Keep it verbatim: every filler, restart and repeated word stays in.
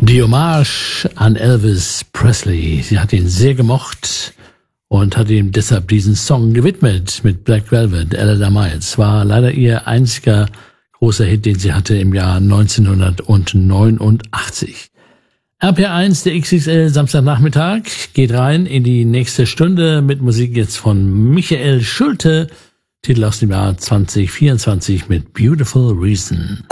Die Hommage an Elvis Presley. Sie hat ihn sehr gemocht und hat ihm deshalb diesen Song gewidmet mit Black Velvet, Ella Miles. War leider ihr einziger großer Hit, den sie hatte im Jahr neunzehnhundertneunundachtzig. R P R eins, der X X L Samstagnachmittag, geht rein in die nächste Stunde mit Musik jetzt von Michael Schulte. Titel aus dem Jahr zwanzig vierundzwanzig mit Beautiful Reason.